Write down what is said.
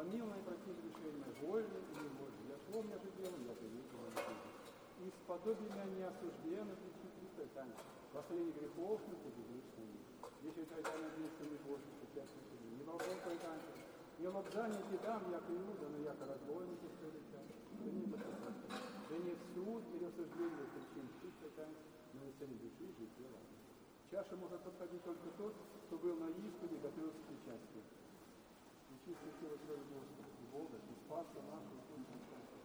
помилуй и прости грешения, вольны и невольны. Я помню же дело, я привыкла на жизнь. И сподоби меня не осужденно прийти Христа, Таня. Восстанови грехов, но ты будешь на них. Если это надеется не Божий, то тебя слышали. Не волком пойданьте, не лобзание ти дам, яко Иуда, но яко разбойники скажите. Да не допустим. Да не в суд или осуждение причин Христа, Таня, но и цели души, жить тела. Чаша может подходить только тот, кто был на исповеди и готовился к причастию. И чувствует тело крови Господа и Бога, и спаса нашу душу.